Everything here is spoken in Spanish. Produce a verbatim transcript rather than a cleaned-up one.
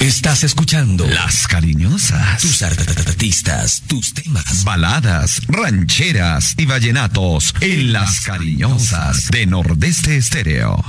Estás escuchando Las Cariñosas. Tus artistas, tus temas, baladas, rancheras y vallenatos en Las Cariñosas de Nordeste Estéreo.